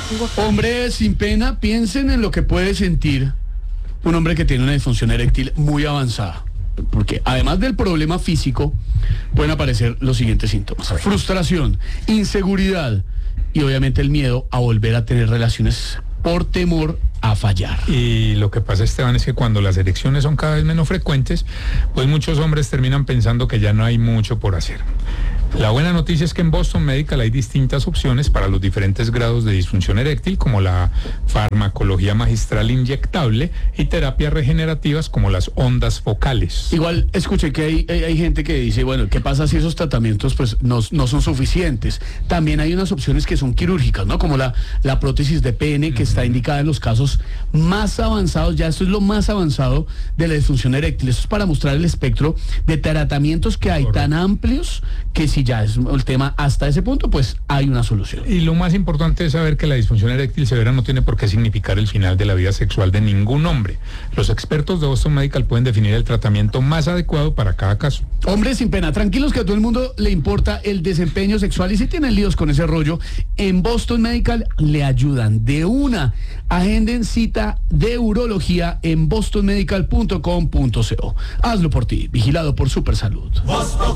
Hombre sin pena, piensen en lo que puede sentir un hombre que tiene una disfunción eréctil muy avanzada. Porque además del problema físico, pueden aparecer los siguientes síntomas: frustración, inseguridad y obviamente el miedo a volver a tener relaciones por temor a fallar. Y lo que pasa, Esteban, es que cuando las erecciones son cada vez menos frecuentes, pues muchos hombres terminan pensando que ya no hay mucho por hacer. La buena noticia es que en Boston Medical hay distintas opciones para los diferentes grados de disfunción eréctil, como la farmacología magistral inyectable y terapias regenerativas como las ondas focales. Igual escuché que hay gente que dice, bueno, ¿qué pasa si esos tratamientos pues no son suficientes? También hay unas opciones que son quirúrgicas, ¿no? Como la prótesis de pene, que está indicada en los casos más avanzados. Ya esto es lo más avanzado de la disfunción eréctil. Esto es para mostrar el espectro de tratamientos que hay. Correcto. Tan amplios que si ya es el tema hasta ese punto, pues hay una solución. Y lo más importante es saber que la disfunción eréctil severa no tiene por qué significar el final de la vida sexual de ningún hombre. Los expertos de Boston Medical pueden definir el tratamiento más adecuado para cada caso. Hombres sin pena, tranquilos que a todo el mundo le importa el desempeño sexual, y si tienen líos con ese rollo, en Boston Medical le ayudan de una. Agenden cita de urología en bostonmedical.com.co. Hazlo por ti, vigilado por Supersalud.